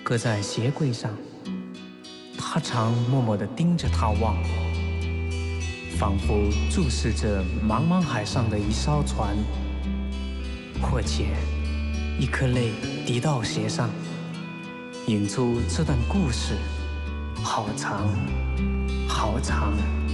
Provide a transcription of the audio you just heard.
搁在鞋柜上。他常默默地盯着它望，仿佛注视着茫茫海上的一艘船，或且一颗泪滴到鞋上，引出这段故事好长好长。